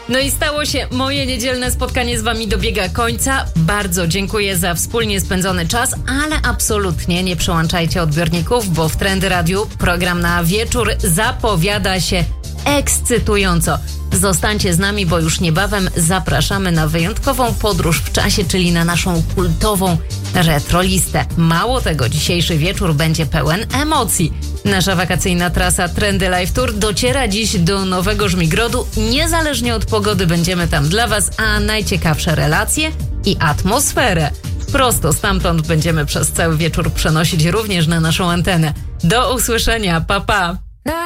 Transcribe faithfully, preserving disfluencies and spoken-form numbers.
No i stało się, moje niedzielne spotkanie z wami dobiega końca. Bardzo dziękuję za wspólnie spędzony czas, ale absolutnie nie przełączajcie odbiorników, bo w Trendy Radiu program na wieczór zapowiada się ekscytująco. Zostańcie z nami, bo już niebawem zapraszamy na wyjątkową podróż w czasie, czyli na naszą kultową retrolistę. Mało tego, dzisiejszy wieczór będzie pełen emocji. Nasza wakacyjna trasa Trendy Live Tour dociera dziś do Nowego Żmigrodu. Niezależnie od pogody będziemy tam dla was, a najciekawsze relacje i atmosferę prosto stamtąd będziemy przez cały wieczór przenosić również na naszą antenę. Do usłyszenia, pa pa!